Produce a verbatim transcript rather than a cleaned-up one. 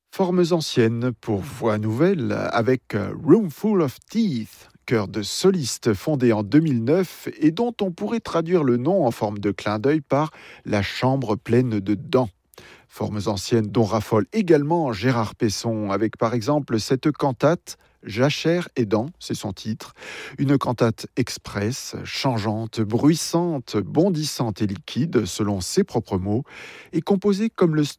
Formes anciennes pour voix nouvelle avec euh, Room Full of Teeth, chœur de solistes fondé en deux mille neuf et dont on pourrait traduire le nom en forme de clin d'œil par la chambre pleine de dents. Formes anciennes dont raffole également Gérard Pesson avec par exemple cette cantate Jachère et dents, c'est son titre. Une cantate express, changeante, bruissante, bondissante et liquide, selon ses propres mots, et composée comme le